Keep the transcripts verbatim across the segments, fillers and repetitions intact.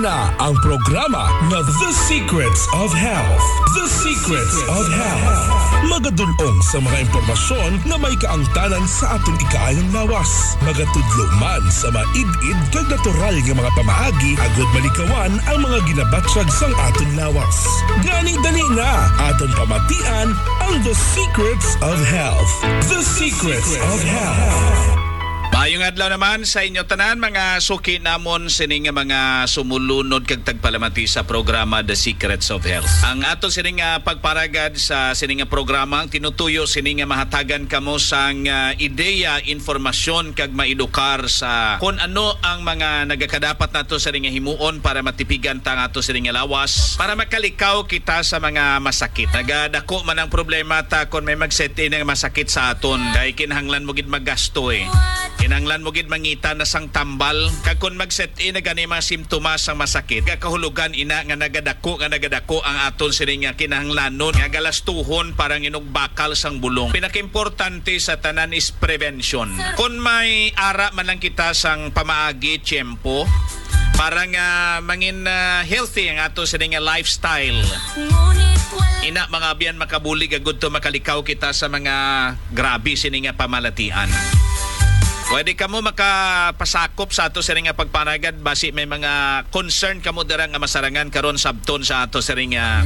na ang programa na The Secrets of Health. The Secrets of Health. Magadunong sa mga impormasyon na may kaangtanan sa atong ikaayang lawas. Magatudlo man sa maid-id kag natural nga mga pamaagi agod malikawan ang mga ginabatsag sang aton lawas. Gani dali na aton pamatian ang The Secrets of Health. The Secrets of Health. Mayong adlaw naman sa inyo tanan mga suki namon sining mga sumulunod kag tagpalamati sa programa The Secrets of Health. Ang ato sining uh, pagparagad sa sining programa ang tinutuyo sining mahatagan kamo sang uh, ideya, informasyon kag maedukar sa kung ano ang mga nagakadapat nato sa ning himuon para matipigan ta ato sining lawas para makalikaw kita sa mga masakit. Nagadako man ang problema ta kung may magset in ng masakit sa aton kay kinahanglan mo gid maggasto eh. Kinanglan mo gid mangita na sang tambal kag kun mag-set in na gani mga simptomas sang masakit kakahulugan ina nga nagadako nga nagadako ang aton sini nga kinahanglanon nga galastuhon para inugbakal sang bulong. Pinakaimportante sa tanan is prevention. Kung may ara man lang kita sang pamaagi tiyempo para nga mangin uh, healthy ang ato sini nga lifestyle. Ina mga biyan makabulig agud to makalikaw kita sa mga grabe sini nga pamalatian. Pwede kamo makapasakop sa ato sa ring nga pagpanagad basi may mga concern kamo dira nga masarangan karon sabton sa ato sa ring nga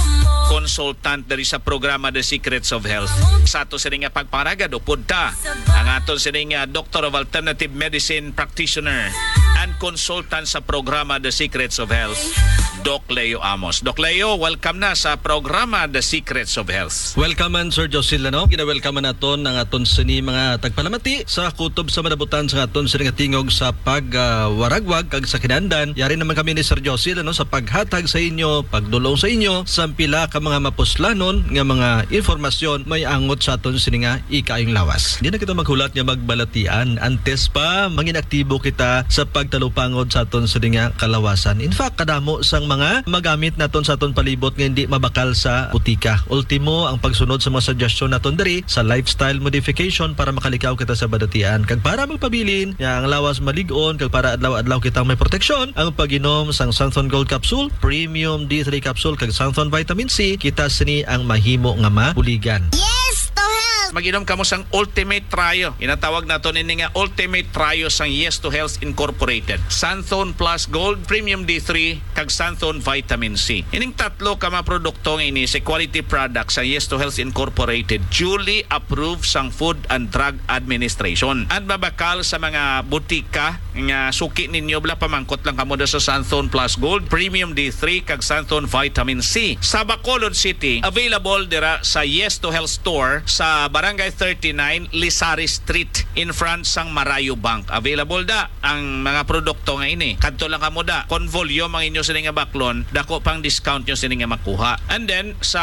consultant diri sa programa The Secrets of Health. Sa ato sa ring nga pagpanagad upod ta ang ato sa ring nga Doctor of Alternative Medicine Practitioner and consultant sa programa The Secrets of Health, Doc Leo Amos. Doc Leo, welcome na sa programa The Secrets of Health. Welcome man Sir Josil no. Gina-welcome naton ang aton sini mga tagpalamati sa kutob sa manabutan sa aton sini nga tingog sa pagwaragwag uh, kag sa kinahanglan. Yari naman kami ni Sir Josil no sa paghatag sa inyo, pagdulong sa inyo sa pila ka mga mapuslanon nga mga informasyon may angot sa aton sini nga ikaayong lawas. Di na kita maghulat nga magbalatian antes pa mangin aktibo kita sa pagtalupangod sa aton sini nga kalawasan. In fact, kadamo sang mga magamit naton sa aton palibot nga hindi mabakal sa butika. Ultimo ang pagsunod sa mga suggestion naton diri sa lifestyle modification para makalikaw kita sa badatian. Kag para magpabilin nga ang lawas malig-on kag para adlaw-adlaw kitang may proteksyon ang pag-inom sang Santhon Gold Capsule, Premium D three Capsule kag Santhon Vitamin C kita sini ang mahimo nga mabuligan. Yes to Health! Mag-inom kamo sang Ultimate Trio. Inatawag nato ini nga Ultimate Trio sang Yes to Health Incorporated. Santhon Plus Gold, Premium D three kag Santhon Vitamin C. Ining tatlo ka mga produkto nga ini sa quality products sa Yes to Health Incorporated duly approved sang Food and Drug Administration. At mabakal sa mga butika nga suki ninyo bla pamangkot lang kamo sa Santhon Plus Gold, Premium D three kag Santhon Vitamin C. Sa Bacolod City, available dira sa Yes to Health Store sa Barangay thirty-nine, Lisari Street in front sang Marayo Bank. Available da ang mga produkto nga ini. Kadto lang kamo da. Kon volume ang inyo sini nga baklon, dako pang discount nyo sini nga makuha. And then sa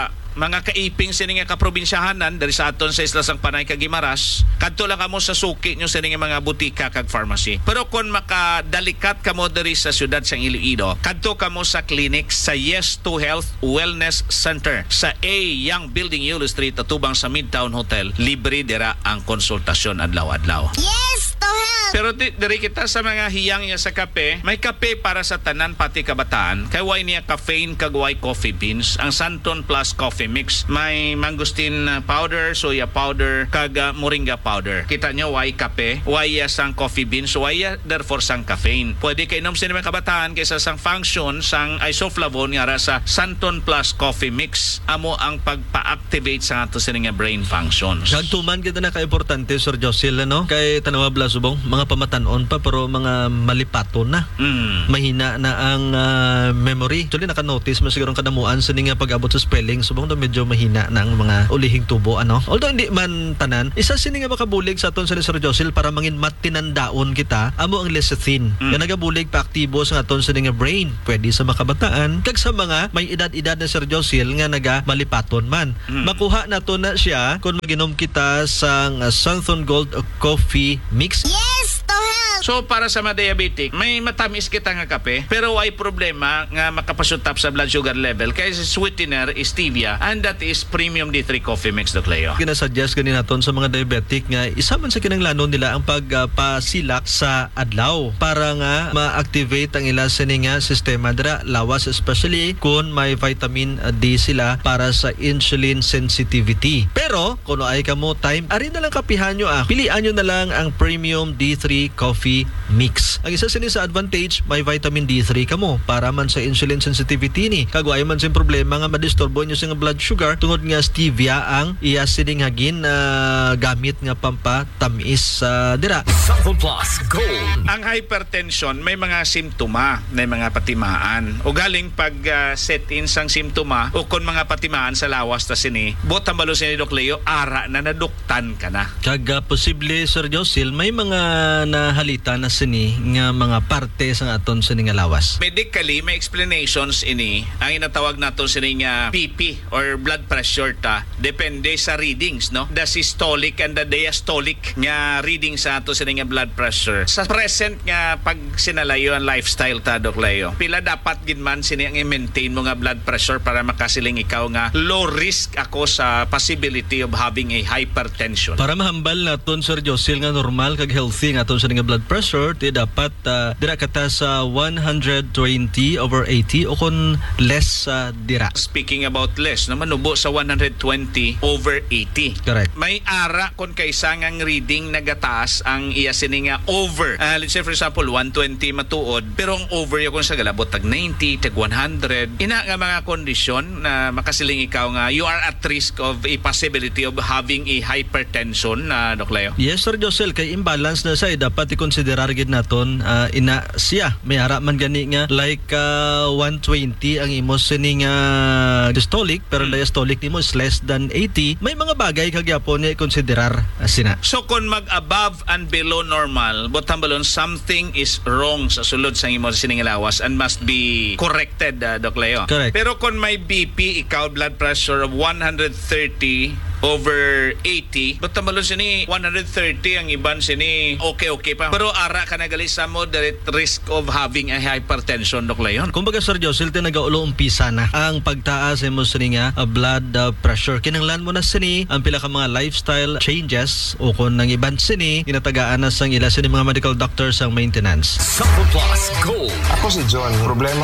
mga kaiping sini nga kaprobinsyahanan dari sa aton sa Isla sang Panay kag Guimaras, kadto lang kamo sa suki nyo sini nga mga butika kag pharmacy. Pero kung makadalikat kamo diri sa syudad sang Iloilo, kadto kamo sa clinic sa Yes to Health Wellness Center sa A Young Building Yulo Street atubang sa Midtown Hotel. Libre dira ang konsultasyon adlaw-adlaw. Yes to Health! Pero di, diri kita sa mga hiyang niya sa kape, may kape para sa tanan pati kabataan. Kay way niya caffeine kag way coffee beans. Ang Santon Plus Coffee Mix. May mangosteen powder, soya powder, kag uh, moringa powder. Kita nyo, way kape, way uh, sang coffee beans, way uh, therefore sang caffeine. Pwede kay inom sa mga kabataan kaysa sang function sang isoflavone nga ra sa Santon Plus Coffee Mix. Amo ang pagpa-activate sa ato sa nga brain functions. Kagtuman kita na ka-importante Sir Josil no? Kay tanawa bla subong mga pamatanon pa pero mga malipaton na. Mm. Mahina na ang uh, memory. Actually naka-notice mo siguro kadamuan sa nga pag-abot sa spelling subong do medyo mahina na ang mga ulihing tubo ano. Although hindi man tanan, isa sini nga makabulig sa aton sa Sir Josil para mangin matinandaon kita amo ang lecithin. Mm. Nga nagabulig pa aktibo sa aton sa nga brain. Pwede sa makabataan kag sa mga may edad-edad na Sir Josil nga naga malipaton man. Mm. Makuha nato na siya kung maginom kita sang uh, Santhon Gold Coffee Mix. Yes to Health! So para sa mga diabetic, may matamis kita nga kape, pero ay problema nga makapasutap sa blood sugar level kaya sa sweetener is stevia and that is premium D three coffee mix, Doc Leo. Ginasuggest ganin naton sa mga diabetic nga isa man sa kinahanglanon nila ang pagpasilak sa adlaw para nga ma-activate ang ila sini nga sistema dira lawas, especially kung may vitamin D sila para sa insulin sensitivity. Pero kung ay kamo time, ari na lang kapihan nyo ah. Pilian nyo na lang ang premium D three coffee mix. Ang isa sini sa advantage, may vitamin D three kamo para man sa insulin sensitivity ni. Kagway man sa problema nga madisturbo nyo sa blood sugar tungod nga stevia ang iya sining hagin na gamit nga pampatamis sa dira. Sample Plus Gold. Ang hypertension may mga simptoma, may mga patimaan. O galing pag uh, set in sang simptoma o kung mga patimaan sa lawas ta sini, botang balo sini Doc Leo, ara na naduktan ka na. Kag uh, posible Sir Josil, may mga nahalita na sini nga mga parte sa aton sini nga lawas. Medically, may explanations ini. Ang inatawag nato sini nga B P or blood pressure ta, depende sa readings, no? The systolic and the diastolic nga reading sa ato sini nga blood pressure. Sa present nga pag sinalayo ang lifestyle ta, Doc Leo, pila dapat ginman sini ang i-maintain mo nga blood pressure para makasiling ikaw nga low risk ako sa possibility of having a hypertension. Para mahambal naton Sir Josil nga normal kag healthy nga aton sini nga blood pressure, ti dapat uh, dira kata sa one twenty over eighty o kun less sa uh, dira. Speaking about less, naman ubo sa one twenty over eighty. Correct. May ara kung kaysa ngang reading nagataas ang iya sini nga over. Uh, let's say for example, one twenty matuod, pero ang over yung kung sa galabot tag ninety, tag one hundred. Ina nga mga kondisyon na makasiling ikaw nga you are at risk of a possibility of having a hypertension na uh, Doc Leo. Yes Sir Josel, kay imbalance na say dapat i-considerar gid naton uh, ina siya may ara man gani nga like uh, one twenty ang imo sini nga systolic pero Hmm. diastolic nimo is less than eighty. May mga bagay kagyapon ni konsiderar uh, sina. So kung mag above and below normal, botang balon something is wrong sa sulod sa imo sining lawas and must be corrected, uh, Doc Leo. Correct. Pero kung may B P, ikaw blood pressure of one thirty over eighty, botang balon sini one thirty ang iban sini okay okay pa. Pero ara ka nagali sa moderate risk of having a hypertension, Doc Leo. Kumbaga Sir Josel, tinagaulo umpisa na ang pagtaas mo sini nga uh, blood uh, pressure. Kinanglan mo na sini ang pila ka mga lifestyle changes o kung nang iban sini ginatagaan na sang ila sini mga medical doctors ang maintenance. Sample Plus Gold. Ako si John. Problema